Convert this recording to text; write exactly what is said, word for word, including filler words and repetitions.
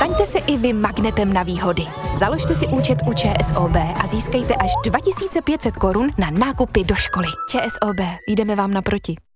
Staňte se i vy magnetem na výhody. Založte si účet u ČSOB a získejte až dva tisíce pět set korun na nákupy do školy. ČSOB, jdeme vám naproti.